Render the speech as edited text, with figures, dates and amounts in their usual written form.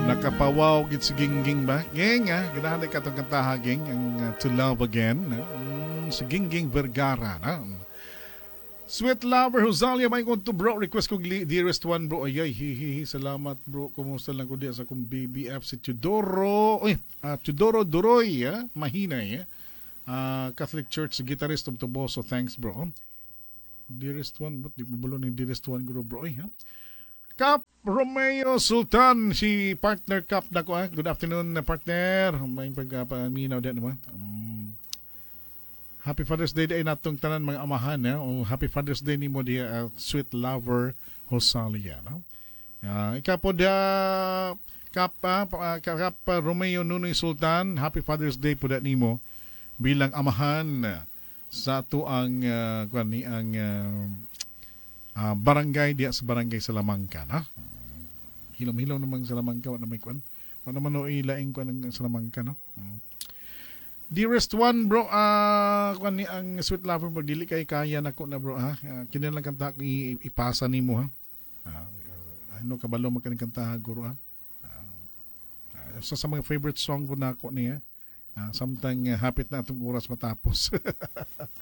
Nakapawaw git si Gingging ba? Geng ganahan ka itong kantaha Geng ang To Love Again. Si Gingging Vergara na. Sweet Lover Rosalia may kung to bro request kong dearest one bro ayay hihihi salamat bro kumusta lang ko diya sa kong BBF si Tudoro Tudoro Duroy mahinay Catholic Church guitarist of Toboso thanks bro dearest one but di ko bulo ng dearest one bro Cap Romeo Sultan si partner Cap na ko good afternoon partner may pagpaminaw din naman Happy Father's Day ay natong tanan mga amahan Happy Father's Day nimo diya Sweet Lover Rosalia no? Ikapo dia Kap Romeo Nunoy Sultan Happy Father's Day po dat nimo bilang amahan sa ato ang barangay diya sa barangay Salamangka na hilom-hilom namang Salamangka na may kwan naman o ilaing kwan ng Salamangka no Dearest one bro kung ni ang Sweet Lover mo dili kay kaya nako na bro kini lang kanta ipasa nimo ano kabalo magkaning kanta guro sa mga favorite song po nako niya samtang hapit na atong oras matapos